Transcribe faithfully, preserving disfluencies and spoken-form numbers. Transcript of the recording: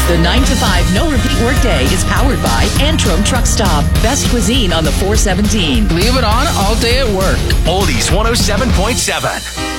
The nine to five no-repeat workday is powered by Antrim Truck Stop. Best cuisine on the four seventeen. Leave it on all day at work. Oldies one oh seven point seven.